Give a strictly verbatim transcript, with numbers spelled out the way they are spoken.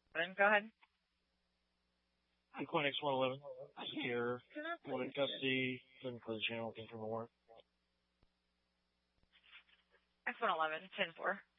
Then go ahead. Queen X one eleven here. Wanted custody, looking for the channel, looking for more. X one eleven, ten four.